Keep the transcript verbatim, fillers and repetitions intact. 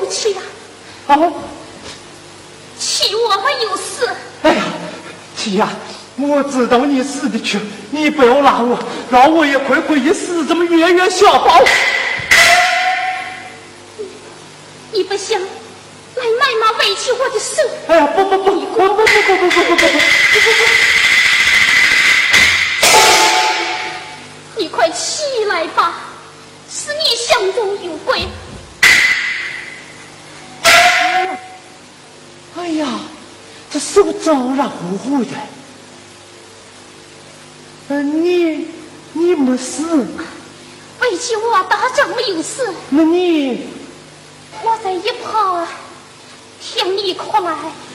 不起呀、 啊！哦， 气我还有事。 哎呀，七呀，我知道你死的去，你不要拉我，让我也亏亏一死，怎么远远下报？ 你不想来奶妈委屈我的手？ 哎呀，不不不不不不不不不不不不！ 你快起来吧，是你相中有鬼。 哎呀，这手照然乎乎的。呃，你你没事？ 委屈我大丈没有事。 那你？ 我在一旁听你哭来，